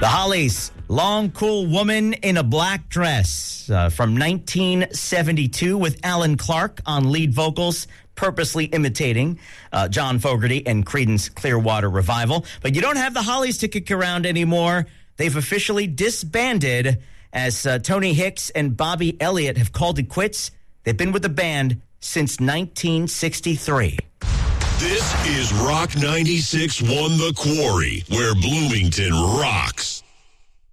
The Hollies, Long Cool Woman in a Black Dress from 1972 with Alan Clark on lead vocals, purposely imitating John Fogerty and Creedence Clearwater Revival. But you don't have the Hollies to kick around anymore. They've officially disbanded as Tony Hicks and Bobby Elliott have called it quits. They've been with the band since 1963. This is Rock 96.1 The Quarry, where Bloomington rocks.